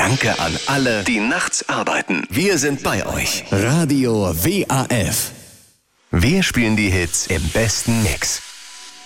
Danke an alle, die nachts arbeiten. Wir sind bei euch. Radio WAF. Wir spielen die Hits im besten Mix.